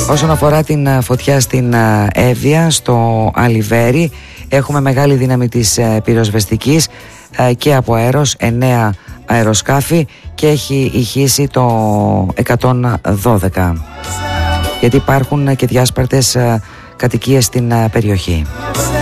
Όσον αφορά την φωτιά στην Εύβοια, στο Αλιβέρι, έχουμε μεγάλη δύναμη της πυροσβεστικής και από αέρος, 9 αεροσκάφη, και έχει ηχήσει το 112, γιατί υπάρχουν και διάσπαρτες κατοικίες στην περιοχή.